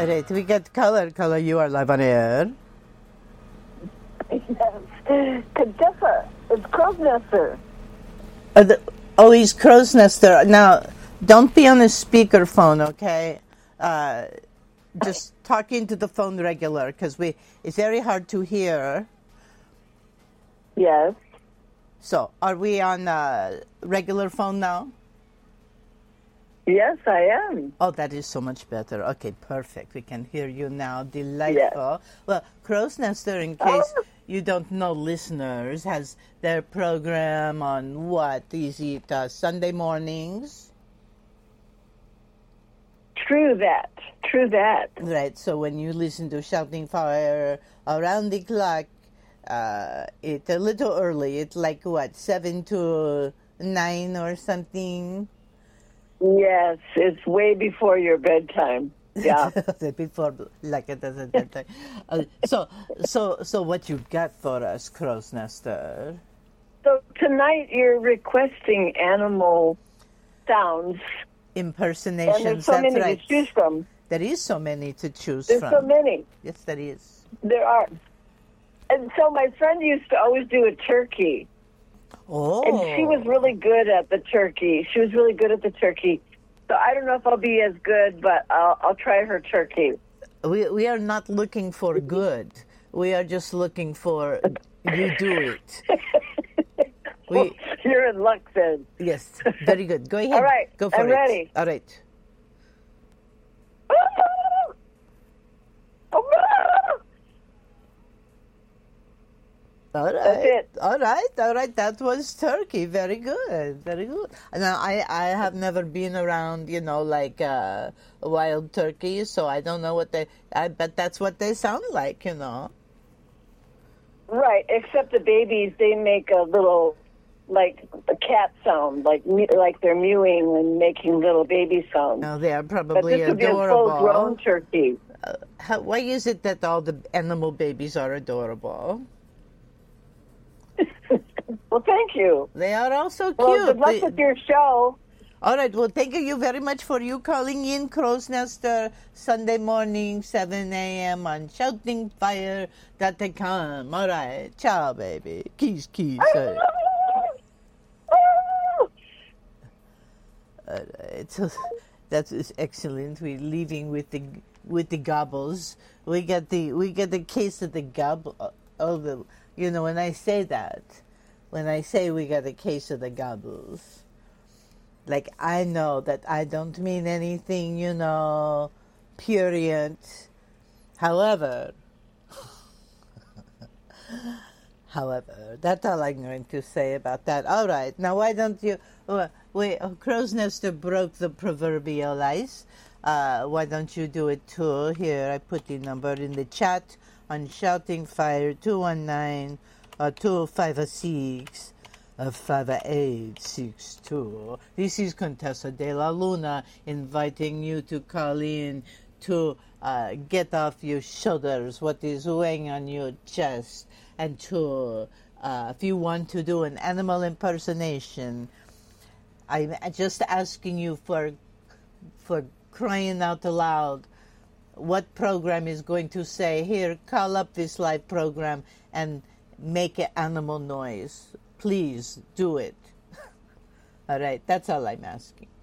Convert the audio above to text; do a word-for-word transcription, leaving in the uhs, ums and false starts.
All right, we got Color. Color, you are live on air. Yes. Contessa, it's Crow's Nester. Uh, the, oh, he's Crow's Nester. Now, don't be on the speakerphone, okay? Uh, just talk into the phone regular, because we it's very hard to hear. Yes. So, are we on uh, regular phone now? Yes, I am. Oh, that is so much better. Okay, perfect. We can hear you now. Delightful. Yes. Well, Crow's Nester, in case oh. you don't know, listeners, has their program on what? Is it uh, Sunday mornings? True that. True that. Right. So when you listen to Shouting Fire around the clock, uh, it's a little early. It's like, what, seven to nine or something? Yes, it's way before your bedtime. Yeah, before like it doesn't bedtime. Uh, so, so, so, what you got for us, Crow's Nester? So tonight you're requesting animal sounds, impersonations. And there's so that's many right. to choose from. There is so many to choose there's from. There's so many. Yes, there is. There are. And so my friend used to always do a turkey. Oh. And she was really good at the turkey. She was really good at the turkey. So I don't know if I'll be as good, but I'll, I'll try her turkey. We we are not looking for good. We are just looking for you do it. Well, we, you're in luck then. Yes, very good. Go ahead. All right, Go for I'm it. ready. All right. All right. That's it. All right. All right. That was turkey. Very good. Very good. Now, I, I have never been around, you know, like uh, wild turkeys, so I don't know what they. I bet that's what they sound like, you know. Right. Except the babies, they make a little, like a cat sound, like like they're mewing and making little baby sounds. No, they are probably but this adorable. Would be a full-grown turkey. Uh, how, why is it that all the animal babies are adorable? Well, thank you. They are also cute. Well, good luck they, with your show. All right. Well, thank you very much for you calling in, Crow's Nester, Sunday morning, seven a.m. on shouting fire dot com. All right. Ciao, baby. Kiss, kiss. All right. So that is excellent. We're leaving with the with the gobbles. We got the we got the case of the gobble. Oh, the you know when I say that. When I say we got a case of the gobbles, like I know that I don't mean anything, you know, prurient. However, however, that's all I'm going to say about that. All right, now why don't you, uh, wait, oh, Crow's Nester broke the proverbial ice. Uh, why don't you do it too? Here, I put the number in the chat on Shouting Fire, two one nine Uh, two five six, uh, five eight six two. This is Contessa de la Luna inviting you to call in to uh, get off your shoulders what is weighing on your chest, and to, uh, if you want to do an animal impersonation, I'm just asking you for, for crying out loud, what program is going to say, here, call up this live program and make an animal noise. Please do it. All right, that's all I'm asking.